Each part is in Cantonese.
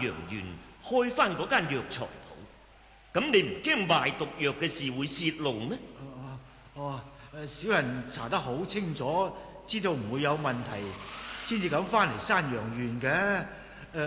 陽縣開翻嗰間藥材鋪，咁你唔驚賣毒藥嘅事會泄露咩？ 小人查得好清楚，知道唔會有問題，先至敢翻嚟山陽縣嘅。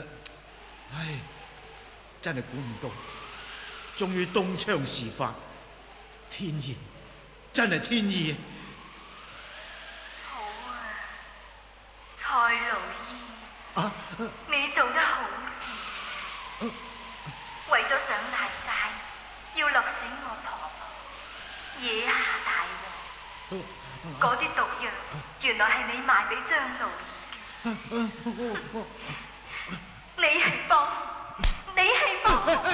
真係估唔到，終於東窗事發，天意，真係天意。 好啊，蔡老姨，你做得好事。為咗上大寨，要勒死我婆婆，惹下大禍。嗰啲毒藥原來係你賣俾張老姨嘅。你係幫兇，你係幫兇。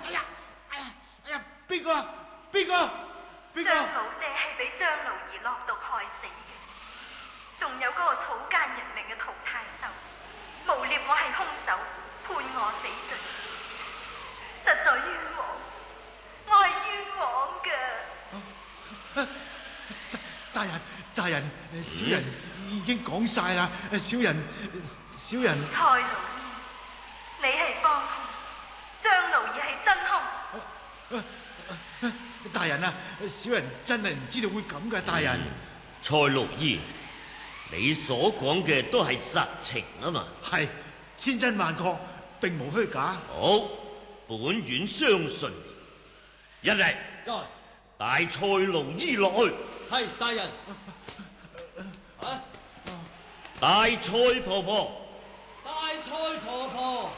邊個？ 張老爹係俾張老兒落毒害死嘅，仲有嗰個草菅人命嘅陶太守，誣衊我係兇手，判我死罪，實在冤枉，我係冤枉嘅。 大人，小人已經講晒啦，小人。 蔡老姨，你係幫兇，張老兒係真兇。 大人啊，小人真係唔知道會咁噶，大人。 蔡老姨，你所講嘅都係實情啊嘛？ 係，千真萬確，並無虛假。 好，本院相信你。一嚟，帶蔡老姨落去。 係，大人。 帶蔡婆婆。 帶蔡婆婆。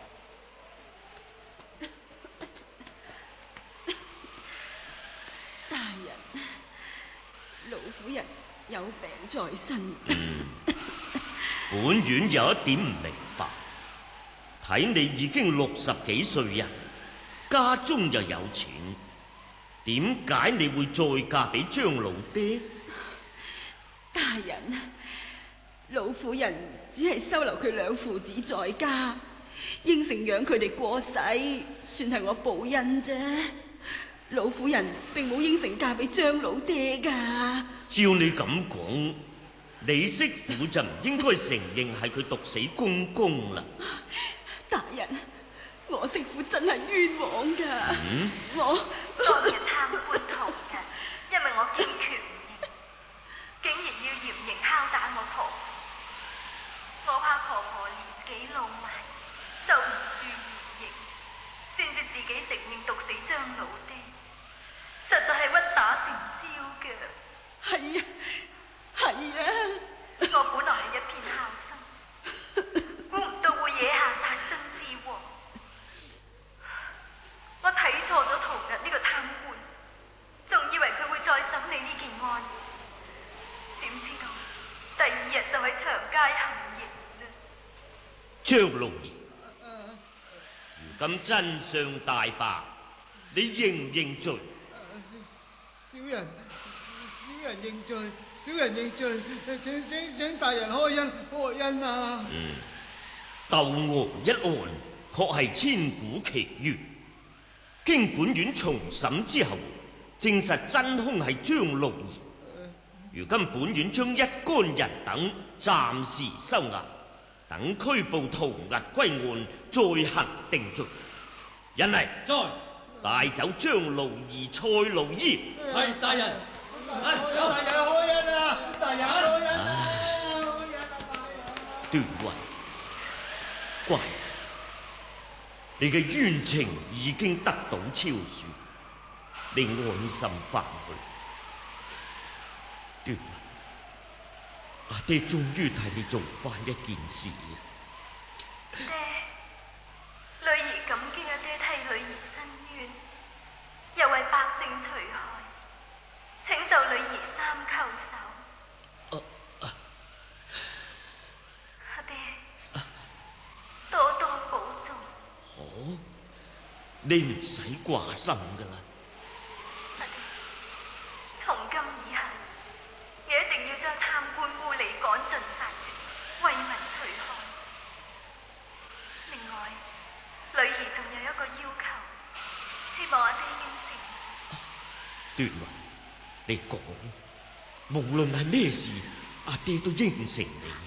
大人，老夫人有病在身。 本院有一點唔明白，睇你已經60幾歲人，家中又有錢，點解你會再嫁俾張老爹？ 大人，老夫人只係收留佢兩父子在家，應承養佢哋過世，算係我報恩啫。老夫人並冇應承嫁俾張老爹噶。 照你咁講，你媳婦就唔應該承認係佢毒死公公啦。 大人，我媳婦真係冤枉噶。我當日貪官逃人，因為我堅決唔認，竟然要嚴刑拷打我婆婆。我怕婆婆年紀老邁，受唔住嚴刑，先至自己承認毒死張老爹，實在係屈打成招嘅。 係啊， 我本來係一片孝心，估唔到會惹下殺身之禍。我睇錯咗陶日呢個貪官，仲以為佢會再審理呢件案，點知道第二日就喺長街行刑啦。 張老兒，如今真相大白，你認唔認罪？ 小人認罪，小人認罪，請大人開恩啊！ 竇娥一案確係千古奇冤，經本院重審之後，證實真兇係張老兒。如今本院將一干人等暫時收押，等拘捕陶日歸案，再行定罪。人嚟，帶走張老兒、蔡老姨。 係，大人。 大人開恩啊！大人開恩啊！ 段雲，乖，你嘅冤情已經得到昭雪，你安心返去。段雲，阿爹終於替你做返一件事。 爹，女兒感激阿爹替女兒伸冤，又為百姓除害，請受女兒三叩首。阿爹，多多保重。 好，你唔使掛心噶啦。 阿爹，從今以後，你一定要將貪官污吏趕盡殺絕，為民除害。另外，女兒仲有一個要求，希望阿爹應承。 段雲，你講，無論係咩事，阿爹都應承你。